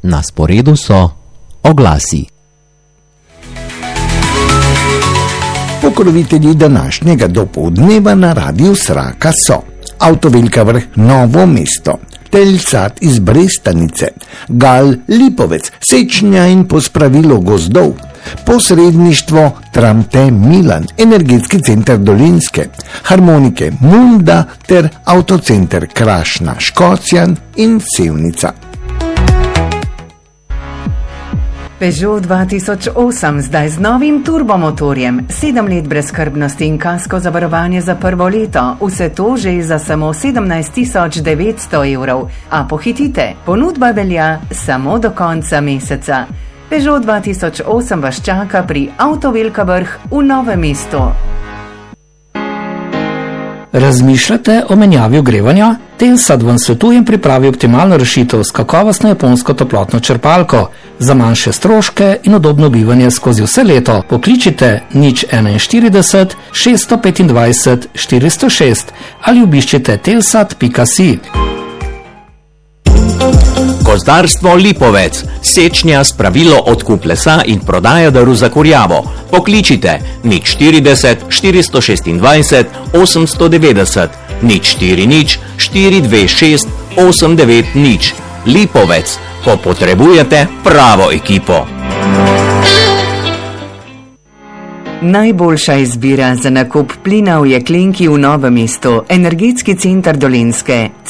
Na sporedu so oglasi. Pokrovitelji današnjega dopoldneva na Radiu Sraka so Avtoveljka Vrh Novo mesto, Telsat iz Brestanice, Gal Lipovec, Sečnja in pospravilo gozdov, posredništvo Tramte Milan, Energetski center Dolenjske, Harmonike Munda ter Avtocenter Krašna Škocjan in Sevnica. Peugeot 2008 zdaj z novim turbomotorjem, 7 let brezskrbnosti in kasko zavarovanje za prvo leto, vse to že za samo 17.900 evrov. A pohitite, ponudba velja samo do konca meseca. Peugeot 2008 vas čaka pri Avtoveljka Vrh v Novem mestu. Razmišljate o menjavi ogrevanja? Telsat vam svetujem pripravi optimalno rešitev s kakovostno japonsko toplotno črpalko za manjše stroške in udobno bivanje skozi vse leto. Pokličite 041 625 406 ali obiščite telsat.si. Gozdarstvo Lipovec, sečnja, spravilo, odkup lesa in prodaja drv za kurjavo. Pokličite 040 426 890 040 426 890. Lipovec, ko potrebujete pravo ekipo. Najboljša izbira za nakup plina v jeklenki v Novem mestu, Energetski center Dolenjske,